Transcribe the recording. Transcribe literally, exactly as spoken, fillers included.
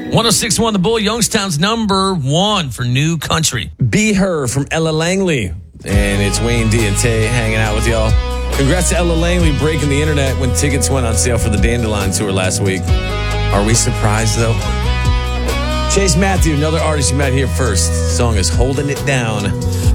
one oh six point one The Bull, Youngstown's number one for new country. Be Her from Ella Langley. And it's Wayne D and Tay hanging out with y'all. Congrats to Ella Langley breaking the internet when tickets went on sale for the Dandelion tour last week. Are we surprised, though? Chase Matthew, another artist you met here first. The song is Holding It Down.